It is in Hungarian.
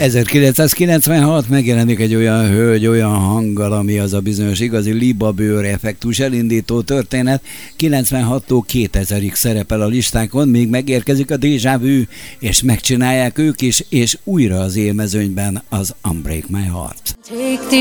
1996 megjelenik egy olyan hölgy, olyan hanggal, ami az a bizonyos igazi libabőr effektus elindító történet. 96-tól 2000-ig szerepel a listákon, még megérkezik a Déjà Vu, és megcsinálják ők is, és újra az élmezőnyben az Unbreak My Heart.